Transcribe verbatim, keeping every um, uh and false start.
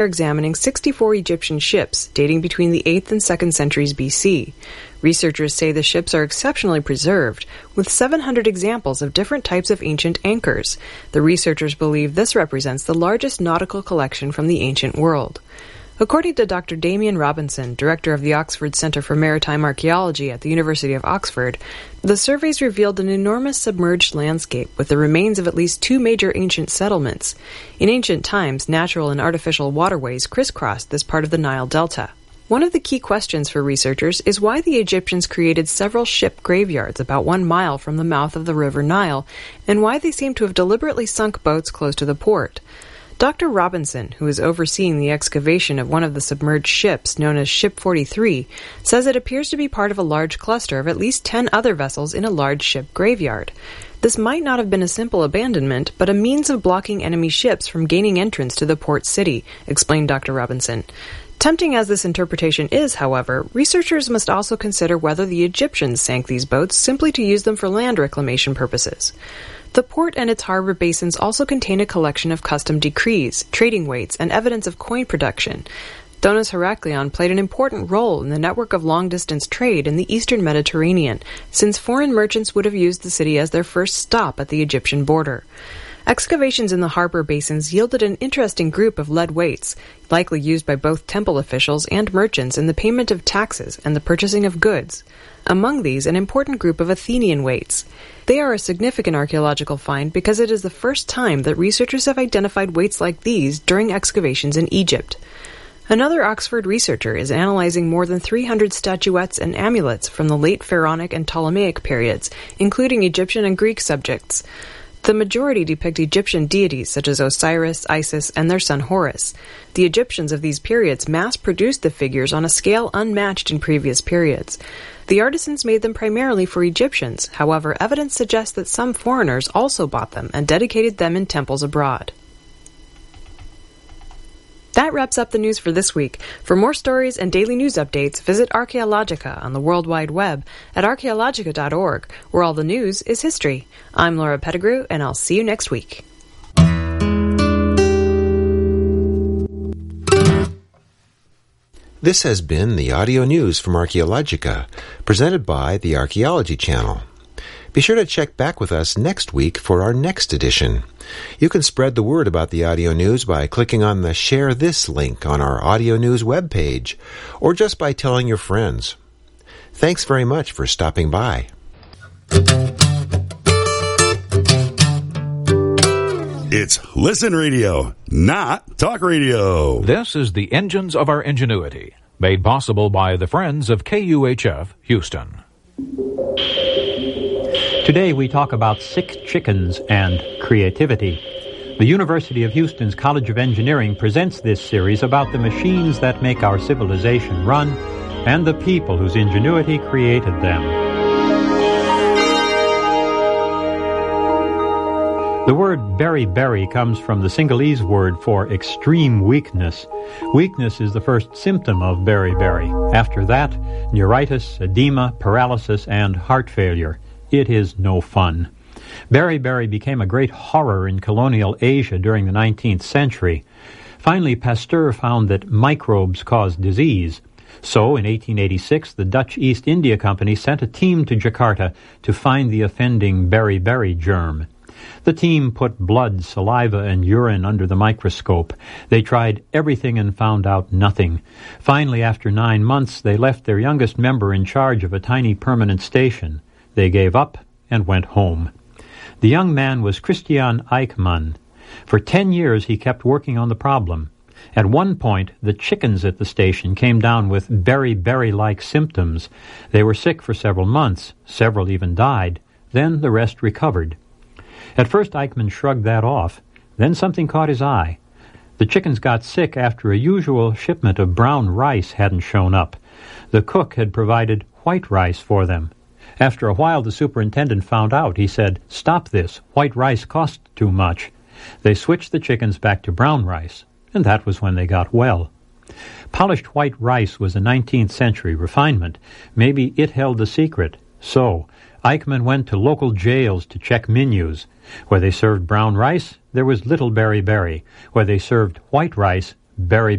examining sixty-four Egyptian ships dating between the eighth and second centuries B C. Researchers say the ships are exceptionally preserved, with seven hundred examples of different types of ancient anchors. The researchers believe this represents the largest nautical collection from the ancient world. According to Doctor Damian Robinson, director of the Oxford Centre for Maritime Archaeology at the University of Oxford, the surveys revealed an enormous submerged landscape with the remains of at least two major ancient settlements. In ancient times, natural and artificial waterways crisscrossed this part of the Nile Delta. One of the key questions for researchers is why the Egyptians created several ship graveyards about one mile from the mouth of the River Nile, and why they seem to have deliberately sunk boats close to the port. Doctor Robinson, who is overseeing the excavation of one of the submerged ships, known as Ship forty-three, says it appears to be part of a large cluster of at least ten other vessels in a large ship graveyard. This might not have been a simple abandonment, but a means of blocking enemy ships from gaining entrance to the port city, explained Doctor Robinson. Tempting as this interpretation is, however, researchers must also consider whether the Egyptians sank these boats simply to use them for land reclamation purposes. The port and its harbor basins also contain a collection of custom decrees, trading weights, and evidence of coin production. Thonis Heraklion played an important role in the network of long-distance trade in the eastern Mediterranean, since foreign merchants would have used the city as their first stop at the Egyptian border. Excavations in the harbor basins yielded an interesting group of lead weights, likely used by both temple officials and merchants in the payment of taxes and the purchasing of goods. Among these, an important group of Athenian weights. They are a significant archaeological find because it is the first time that researchers have identified weights like these during excavations in Egypt. Another Oxford researcher is analyzing more than three hundred statuettes and amulets from the late Pharaonic and Ptolemaic periods, including Egyptian and Greek subjects. The majority depict Egyptian deities such as Osiris, Isis, and their son Horus. The Egyptians of these periods mass-produced the figures on a scale unmatched in previous periods. The artisans made them primarily for Egyptians, however, evidence suggests that some foreigners also bought them and dedicated them in temples abroad. That wraps up the news for this week. For more stories and daily news updates, visit Archaeologica on the World Wide Web at archaeologica dot org, where all the news is history. I'm Laura Pettigrew, and I'll see you next week. This has been the audio news from Archaeologica, presented by the Archaeology Channel. Be sure to check back with us next week for our next edition. You can spread the word about the audio news by clicking on the Share This link on our audio news webpage, or just by telling your friends. Thanks very much for stopping by. It's Listen Radio, not Talk Radio. This is the Engines of Our Ingenuity, made possible by the Friends of K U H F Houston. Today we talk about sick chickens and creativity. The University of Houston's College of Engineering presents this series about the machines that make our civilization run and the people whose ingenuity created them. The word beriberi comes from the Sinhalese word for extreme weakness. Weakness is the first symptom of beriberi. After that, neuritis, edema, paralysis, and heart failure. It is no fun. Beriberi became a great horror in colonial Asia during the nineteenth century. Finally, Pasteur found that microbes cause disease. So, in eighteen eighty-six, the Dutch East India Company sent a team to Jakarta to find the offending beriberi germ. The team put blood, saliva, and urine under the microscope. They tried everything and found out nothing. Finally, after nine months, they left their youngest member in charge of a tiny permanent station. They gave up and went home. The young man was Christian Eichmann. For ten years he kept working on the problem. At one point, the chickens at the station came down with beriberi-like symptoms. They were sick for several months. Several even died. Then the rest recovered. At first, Eichmann shrugged that off. Then something caught his eye. The chickens got sick after a usual shipment of brown rice hadn't shown up. The cook had provided white rice for them. After a while, the superintendent found out. He said, "Stop this. White rice costs too much." They switched the chickens back to brown rice, and that was when they got well. Polished white rice was a nineteenth century refinement. Maybe it held the secret. So, Eichmann went to local jails to check menus. Where they served brown rice, there was little beriberi. Where they served white rice, Berry